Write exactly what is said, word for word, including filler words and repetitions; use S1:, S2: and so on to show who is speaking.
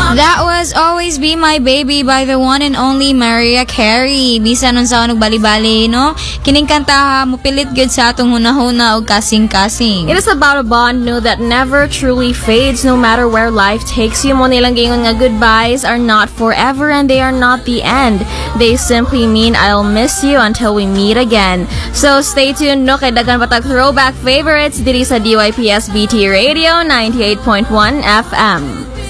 S1: That was Always Be My Baby by the one and only Mariah Carey. Bisa nun sa unog bali-bali, no? Kining kanta mo pilit good sa atong hunahuna o kasing-kasing.
S2: It is about a bond, no, that never truly fades no matter where life takes you. Mo nilang gingon nga goodbyes are not forever and they are not the end. They simply mean I'll miss you until we meet again. So stay tuned, no, kay dagan patag throwback favorites diri sa D Y P S B T Radio ninety-eight point one F M.